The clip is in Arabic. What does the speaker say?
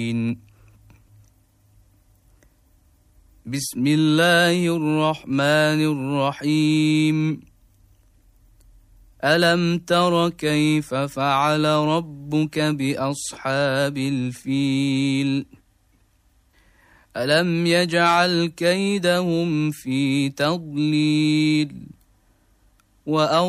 بسم الله الرحمن الرحيم ألم تر كيف فعل ربك بأصحاب الفيل ألم يجعل كيدهم في تضليل